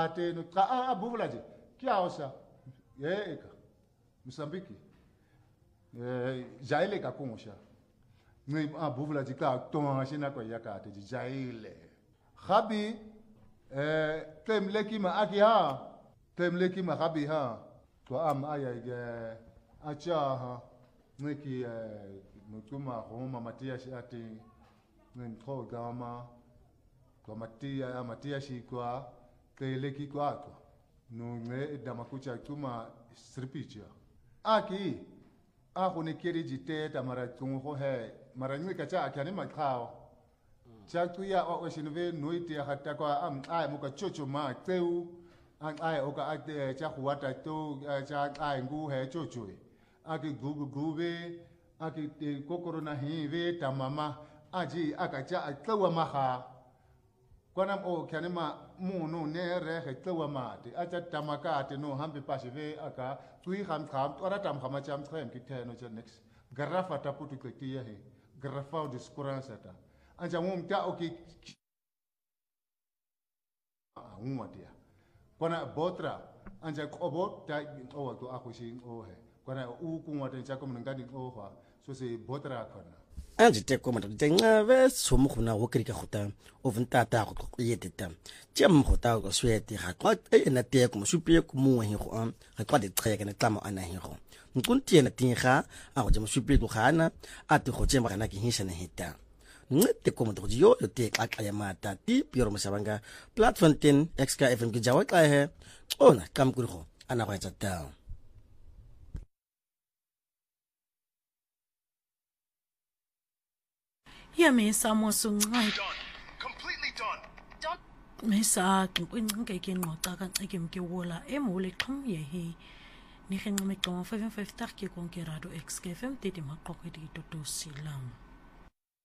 te no tra buvulaji kia osa eka Mozambique jaile ka kongosha ngi buvulaji ka tonga shina ko yakate jaile khabi temleki ma akia temleki ma khabi ha to aya acha ha ngi nutuma homa matia shati ngi gama kwa matia shi kwa teleki kwa no nge damakucha tuma sripicha aki ne kiri jite tamara tungo he mara ngi kacha akani makao chakuya o shinve noite hatta kwa muka chocho ma teu oka ate cha huata to cha ngu he chocho aki gube aki kokoro na hive tamama aji akacha atlawa maha kwanam kanema munu ne re tlawa mate acha tamaka te no hambe pasive aka tui ham ora tam khama cham threm kiteno cha next garafa taputu ketia he garafa de scoranza ta anja ta oki dia kwana botra anja kobo ta o to akushi o he kwana ku ngate cha kom ngadi o ha so se botra kwana anje te ko mata te ngave somo khona wo krika khota o vnta ta go yeteta tjem khota go swete ga kwa ena te ko msupi ko mo he go ga kwa de tsaya na tlamo ana he go nkunti na tinga a go je msupi go gana a te go tsema kana ke hisa na heta ngete ko mo yo te ka ya mata ti pioro masabanga platform 10 xk fm ke jawa ka he ona kam ku go ana go tsata ya mesa mosunqai mesa kinqinqe ke nqoxa ka ke mke wola emole xhum ye he ni khenqome xhom 555 ke konke radio xkfm tete maqoqe di toto silam